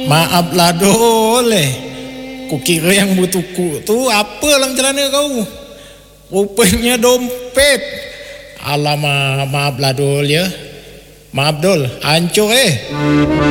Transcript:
Maaflah Dol. Kukira yang bertuku tu apa lang celana kau? Rupanya dompet. Alamak, maaflah Dol ya. Maaf Dol, hancur